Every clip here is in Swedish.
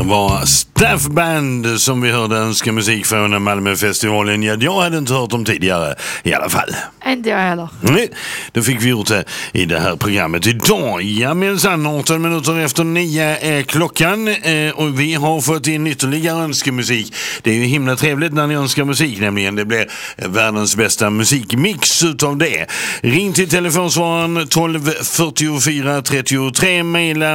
Var Staff Band som vi hörde önska musik från Malmöfestivalen. Ja, jag hade inte hört dem tidigare i alla fall. Inte jag heller. Nej, då fick vi gjort det i det här programmet idag. Ja, minsann, 18 minuter efter 9 är klockan och vi har fått in ytterligare önskemusik. Det är ju himla trevligt när ni önskar musik, nämligen det blir världens bästa musikmix utav det. Ring till telefonsvararen 12 44 33, mejla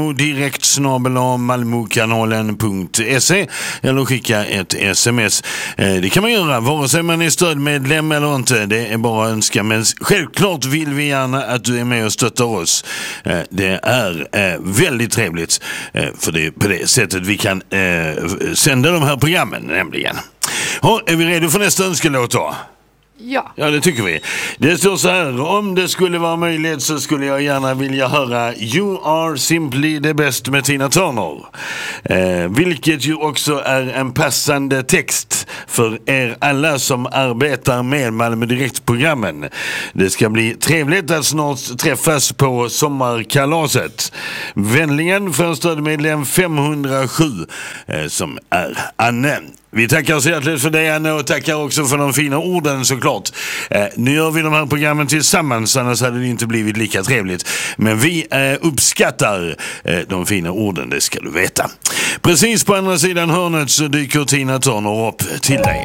malmodirekt@malmokanalen.se eller skicka ett sms. Det kan man göra vare sig man är stödmedlem eller inte. Det är bara att önska, men självklart vill vi gärna att du är med och stöttar oss. Det är väldigt trevligt, för det är på det sättet vi kan sända de här programmen nämligen. Är vi redo för nästa önskelåt då? Ja, det tycker vi. Det står så här: om det skulle vara möjligt så skulle jag gärna vilja höra You Are Simply the Best med Tina Turner. Vilket ju också är en passande text för er alla som arbetar med Malmö Direkt-programmen. Det ska bli trevligt att snart träffas på sommarkalaset. Vänligen för stödmedlem 507 som är Anne. Vi tackar så hjärtligt för det, Anna, och tackar också för de fina orden såklart. Nu gör vi de här programmen tillsammans, annars hade det inte blivit lika trevligt. Men vi uppskattar de fina orden, det ska du veta. Precis på andra sidan hörnet så dyker Tina Turner upp till dig.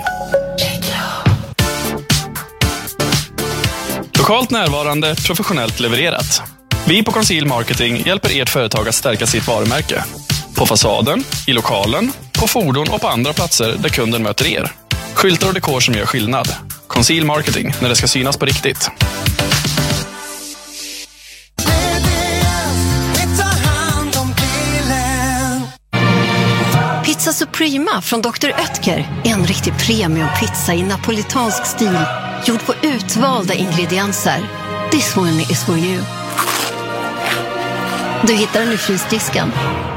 Lokalt närvarande, professionellt levererat. Vi på Conceal Marketing hjälper ert företag att stärka sitt varumärke. På fasaden, i lokalen, på fordon och på andra platser där kunden möter er. Skyltar och dekor som gör skillnad. Conceal Marketing, när det ska synas på riktigt. Pizza Suprema från Dr. Oetker är en riktig premiumpizza i napolitansk stil, gjord på utvalda ingredienser. This one is for you. Du hittar den i frysdisken.